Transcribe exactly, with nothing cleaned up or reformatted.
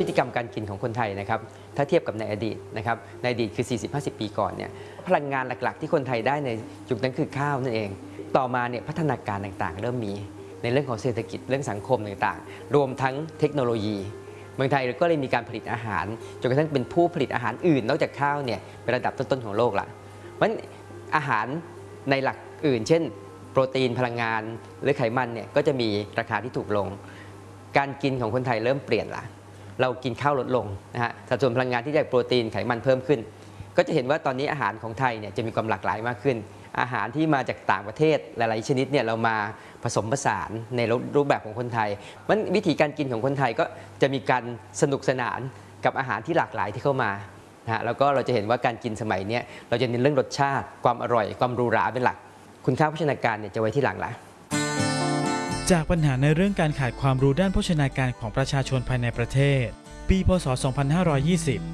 พฤติกรรมการกินของคนไทยนะครับถ้าเทียบกับในอดีตนะครับในอดีตคือ สี่สิบห้าสิบ ปีก่อนเนี่ยพลังงานหลักๆที่คนไทยได้ในยุคนั้นคือข้าวนั่นเองต่อมาเนี่ยพัฒนาการต่างๆเริ่มมีในเรื่องของเศรษฐกิจเรื่องสังคมต่างๆรวมทั้งเทคโนโลยีเมืองไทยก็เลยมีการผลิตอาหารจนกระทั่งเป็นผู้ผลิตอาหารอื่นนอกจากข้าวเนี่ยเป็นระดับต้นๆของโลกละเพราะฉะนั้นอาหารในหลักอื่นเช่นโปรตีนพลังงานหรือไขมันเนี่ยก็จะมีราคาที่ถูกลงการกินของคนไทยเริ่มเปลี่ยนละเรากินข้าวลดลงนะฮะสัดส่วนพลังงานที่ได้โปรตีนไขมันเพิ่มขึ้นก็จะเห็นว่าตอนนี้อาหารของไทยเนี่ยจะมีความหลากหลายมากขึ้นอาหารที่มาจากต่างประเทศหลายๆชนิดเนี่ยเรามาผสมผสานในรูปแบบของคนไทยมันวิธีการกินของคนไทยก็จะมีการสนุกสนานกับอาหารที่หลากหลายที่เข้ามานะฮะแล้วก็เราจะเห็นว่าการกินสมัยนี้เราจะเน้นเรื่องรสชาติความอร่อยความหรูหราเป็นหลักคุณค่าโภชนาการเนี่ยจะไว้ที่หลังละจากปัญหาในเรื่องการขาดความรู้ด้านโภชนาการของประชาชนภายในประเทศปีพ.ศ. สองพันห้าร้อยยี่สิบ